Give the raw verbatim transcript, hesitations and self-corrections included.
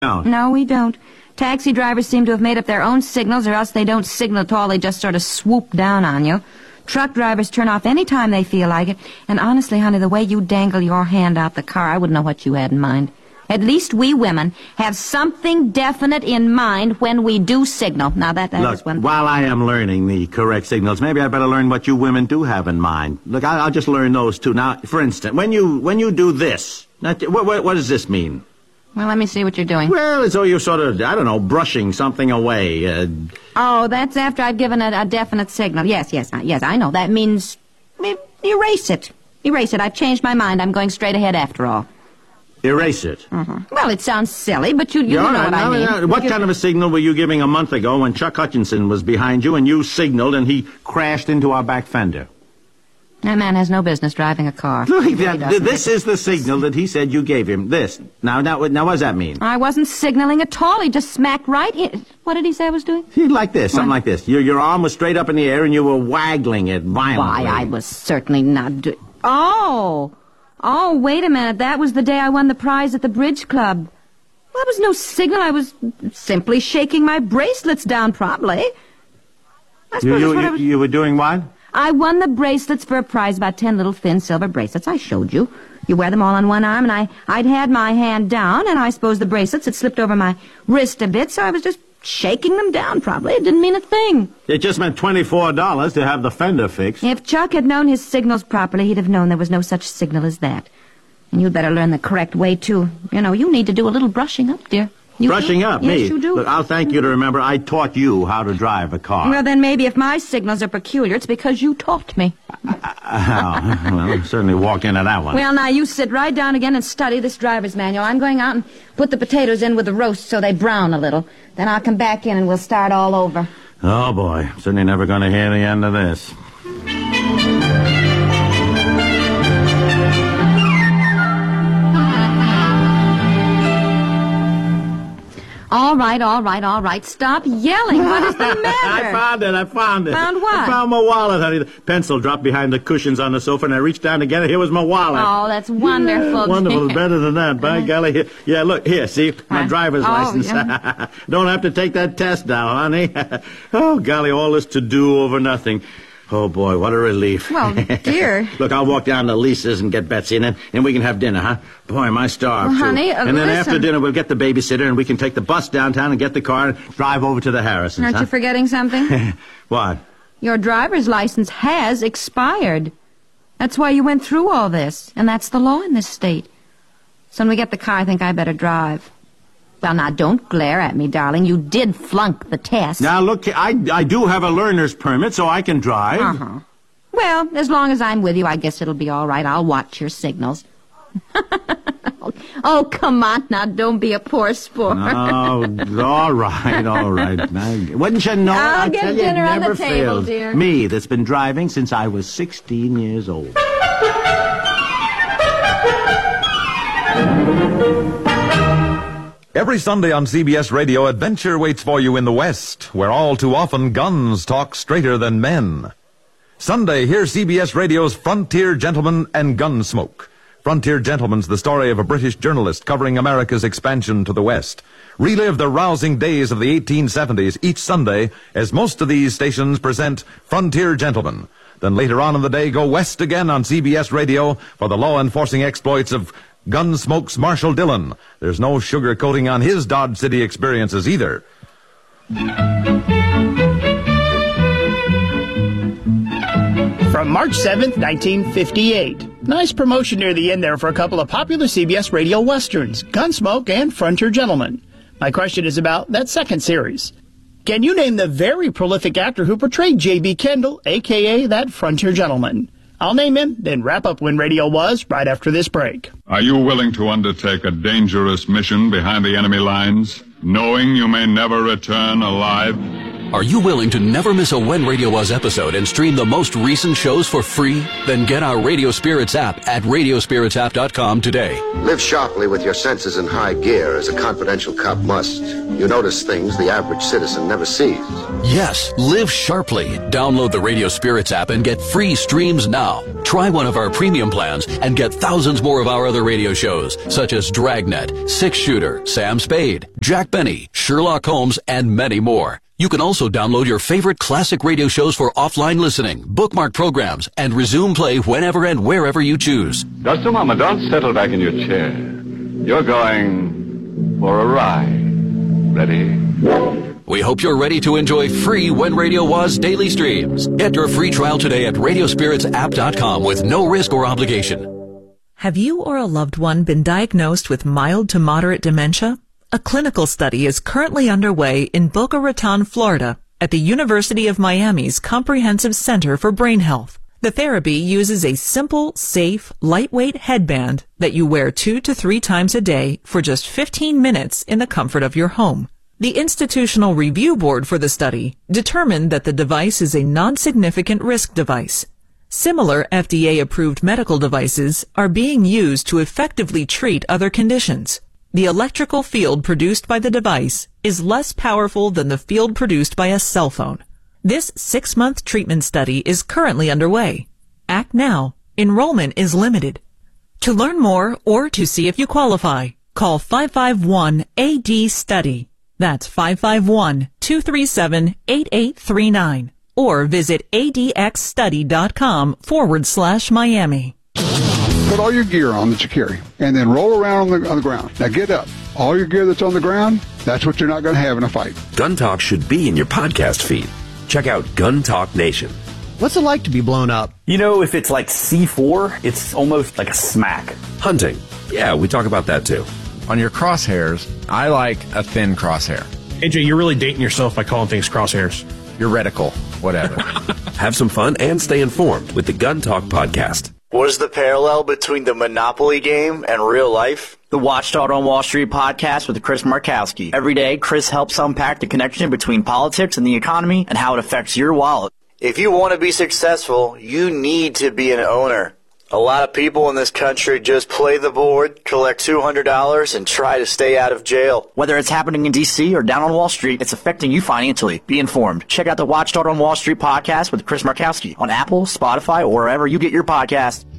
No. No, we don't. Taxi drivers seem to have made up their own signals, or else they don't signal at all. They just sort of swoop down on you. Truck drivers turn off any time they feel like it. And honestly, honey, the way you dangle your hand out the car, I wouldn't know what you had in mind. At least we women have something definite in mind when we do signal. Now, that, that Look, is one... while I am learning the correct signals, maybe I better learn what you women do have in mind. Look, I, I'll just learn those, too. Now, for instance, when you when you do this, now, what, what, what does this mean? Well, let me see what you're doing. Well, it's though you're sort of, I don't know, brushing something away. Uh, oh, that's after I've given a, a definite signal. Yes, yes, yes, I know. That means e- erase it. Erase it. I've changed my mind. I'm going straight ahead after all. Erase it. Mm-hmm. Well, it sounds silly, but you, you know right, what now, I mean. Now, what kind of a signal were you giving a month ago when Chuck Hutchinson was behind you and you signaled and he crashed into our back fender? That man has no business driving a car. Look, Really that, this is the signal that he said you gave him. This. Now, now, now, what does that mean? I wasn't signaling at all. He just smacked right in. What did he say I was doing? Like this, something what? like this. Your, your arm was straight up in the air and you were waggling it violently. Why, I was certainly not doing... Oh! Oh, wait a minute. That was the day I won the prize at the Bridge Club. Well, that was no signal. I was simply shaking my bracelets down, probably. I suppose you, you, that's what you, I was... you were doing what? I won the bracelets for a prize, about ten little thin silver bracelets. I showed you. You wear them all on one arm, and I, I'd had my hand down, and I suppose the bracelets had slipped over my wrist a bit, so I was just shaking them down, probably. It didn't mean a thing. It just meant twenty-four dollars to have the fender fixed. If Chuck had known his signals properly, he'd have known there was no such signal as that. And you'd better learn the correct way, too. You know, you need to do a little brushing up, dear. You Brushing do? up, yes, me? You do. Look, I'll thank you to remember I taught you how to drive a car. Well, then maybe if my signals are peculiar, it's because you taught me. Uh, oh, well, I certainly walked into that one. Well, now, you sit right down again and study this driver's manual. I'm going out and put the potatoes in with the roast so they brown a little. Then I'll come back in and we'll start all over. Oh, boy. Certainly never going to hear the end of this. All right, all right, all right. Stop yelling. What is the matter? I found it. I found it. Found what? I found my wallet, honey. The pencil dropped behind the cushions on the sofa, and I reached down to get it. Here was my wallet. Oh, that's wonderful. Wonderful. Better than that. By golly. Here. Yeah, look. Here, see? My huh? driver's oh, license. Yeah. Don't have to take that test now, honey. Oh, golly, all this to do over nothing. Oh, boy, what a relief. Well, dear. Look, I'll walk down to Lisa's and get Betsy, and then and we can have dinner, huh? Boy, am I starved, well, too. honey, uh, and then listen. after dinner, we'll get the babysitter, and we can take the bus downtown and get the car and drive over to the Harrisons, Aren't huh? you forgetting something? What? Your driver's license has expired. That's why you went through all this, and that's the law in this state. So when we get the car, I think I better drive. Well, now, don't glare at me, darling. You did flunk the test. Now, look, I, I do have a learner's permit, so I can drive. Uh-huh. Well, as long as I'm with you, I guess it'll be all right. I'll watch your signals. Oh, come on now. Don't be a poor sport. Oh, all right, all right. Now, wouldn't you know? I'll I get tell you, it dinner on never the table, fails. dear. Me, that's been driving since I was sixteen years old. Every Sunday on C B S Radio, adventure waits for you in the West, where all too often guns talk straighter than men. Sunday, hear C B S Radio's Frontier Gentleman and Gunsmoke. Frontier Gentleman's the story of a British journalist covering America's expansion to the West. Relive the rousing days of the eighteen seventies each Sunday, as most of these stations present Frontier Gentleman. Then later on in the day, go west again on C B S Radio for the law-enforcing exploits of Gunsmoke's Marshall Dillon. There's no sugarcoating on his Dodge City experiences either. From March seventh, nineteen fifty-eight. Nice promotion near the end there for a couple of popular C B S radio westerns, Gunsmoke and Frontier Gentleman. My question is about that second series. Can you name the very prolific actor who portrayed J B. Kendall, a k a that Frontier Gentleman? I'll name him, then wrap up When Radio Was right after this break. Are you willing to undertake a dangerous mission behind the enemy lines, knowing you may never return alive? Are you willing to never miss a When Radio Was episode and stream the most recent shows for free? Then get our Radio Spirits app at radio spirits app dot com today. Live sharply with your senses in high gear, as a confidential cop must. You notice things the average citizen never sees. Yes, live sharply. Download the Radio Spirits app and get free streams now. Try one of our premium plans and get thousands more of our other radio shows, such as Dragnet, Six Shooter, Sam Spade, Jack Benny, Sherlock Holmes, and many more. You can also download your favorite classic radio shows for offline listening, bookmark programs, and resume play whenever and wherever you choose. Duster Mama, don't settle back in your chair. You're going for a ride. Ready? We hope you're ready to enjoy free When Radio Was daily streams. Get your free trial today at radio spirits app dot com with no risk or obligation. Have you or a loved one been diagnosed with mild to moderate dementia? A clinical study is currently underway in Boca Raton, Florida, at the University of Miami's Comprehensive Center for Brain Health. The therapy uses a simple, safe, lightweight headband that you wear two to three times a day for just fifteen minutes in the comfort of your home. The Institutional Review Board for the study determined that the device is a non-significant risk device. Similar F D A-approved medical devices are being used to effectively treat other conditions. The electrical field produced by the device is less powerful than the field produced by a cell phone. This six-month treatment study is currently underway. Act now. Enrollment is limited. To learn more or to see if you qualify, call five five one A D study. That's five five one, two three seven, eight eight three nine. Or visit adxstudy.com forward slash Miami. Put all your gear on that you carry, and then roll around on the, on the ground. Now get up. All your gear that's on the ground, that's what you're not going to have in a fight. Gun Talk should be in your podcast feed. Check out Gun Talk Nation. What's it like to be blown up? You know, if it's like C four, it's almost like a smack. Hunting. Yeah, we talk about that too. On your crosshairs, I like a thin crosshair. A J, you're really dating yourself by calling things crosshairs. Your reticle, whatever. Have some fun and stay informed with the Gun Talk podcast. What is the parallel between the Monopoly game and real life? The Watchdog on Wall Street podcast with Chris Markowski. Every day, Chris helps unpack the connection between politics and the economy and how it affects your wallet. If you want to be successful, you need to be an owner. A lot of people in this country just play the board, collect two hundred dollars, and try to stay out of jail. Whether it's happening in D C or down on Wall Street, it's affecting you financially. Be informed. Check out the Watchdog on Wall Street podcast with Chris Markowski on Apple, Spotify, or wherever you get your podcasts.